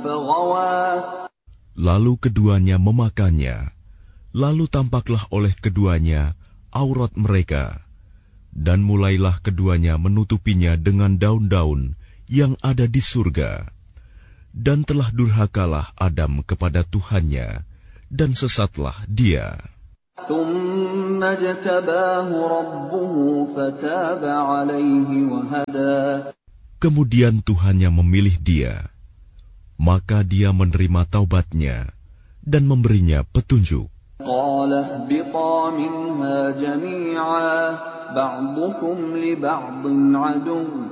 فغوى. Lalu keduanya memakannya. Lalu tampaklah oleh keduanya aurat mereka, dan mulailah keduanya menutupinya dengan daun-daun yang ada di surga. Dan telah durhakalah Adam kepada Tuhannya, dan sesatlah dia. ثم اجتباه ربه فتاب عليه وهدى. Kemudian Tuhannya memilih dia, maka dia menerima taubatnya dan memberinya petunjuk. قال اهبطا منها جميعا بعضكم لبعض عدو